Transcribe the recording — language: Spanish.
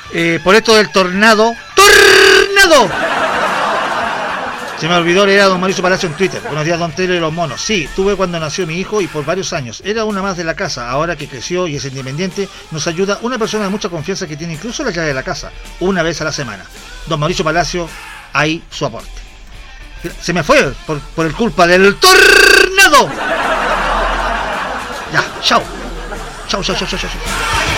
Por esto del tornado. ¡Tornado! Se me olvidó leer a don Mauricio Palacio en Twitter. Buenos días, don Telo y los monos. Sí, tuve cuando nació mi hijo y por varios años. Era una más de la casa. Ahora que creció y es independiente, nos ayuda una persona de mucha confianza que tiene incluso la llave de la casa, una vez a la semana. Don Mauricio Palacio, ahí su aporte. Se me fue por el culpa del tornado. Ya, chao. Chao.